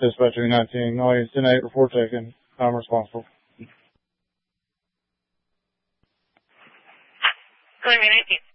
Dispatcher 19, noise 10-8, report taken. I'm responsible. Columbia 19.